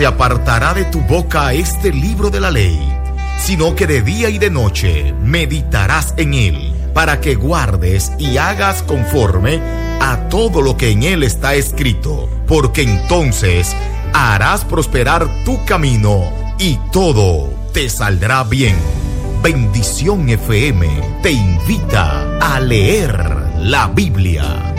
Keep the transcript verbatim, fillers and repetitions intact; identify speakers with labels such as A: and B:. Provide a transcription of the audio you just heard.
A: se apartará de tu boca este libro de la ley, sino que de día y de noche meditarás en él, para que guardes y hagas conforme a todo lo que en él está escrito, porque entonces harás prosperar tu camino y todo te saldrá bien. Bendición F M te invita a leer la Biblia.